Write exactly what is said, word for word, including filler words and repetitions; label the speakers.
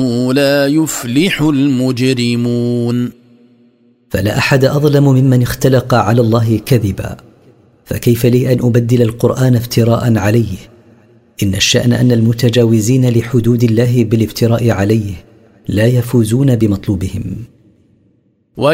Speaker 1: لا يفلح المجرمون.
Speaker 2: فلا أحد أظلم ممن اختلق على الله كذبا، فكيف لي أن أبدل القرآن افتراء عليه؟ إن الشأن أن المتجاوزين لحدود الله بالافتراء عليه لا يفوزون بمطلوبهم.